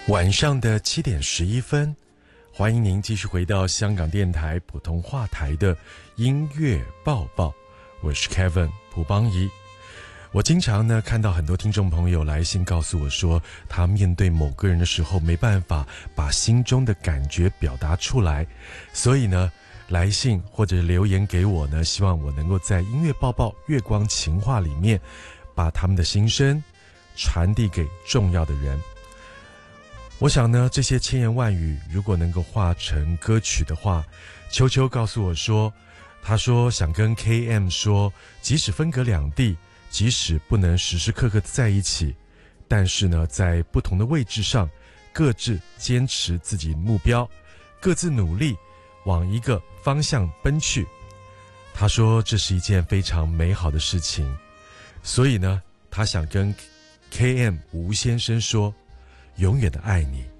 晚上的7:11，欢迎您继续回到香港电台普通话台的音乐报报，我是 Kevin 蒲邦仪。我经常呢看到很多听众朋友来信告诉我说，他面对某个人的时候没办法把心中的感觉表达出来，所以呢来信或者留言给我呢，希望我能够在音乐报报月光情话里面把他们的心声传递给重要的人。我想呢，这些千言万语如果能够化成歌曲的话，秋秋告诉我说，他说想跟 KM 说，即使分隔两地，即使不能时时刻刻在一起，但是呢，在不同的位置上，各自坚持自己的目标，各自努力往一个方向奔去。他说这是一件非常美好的事情，所以呢，他想跟 KM 吴先生说，永远的爱你。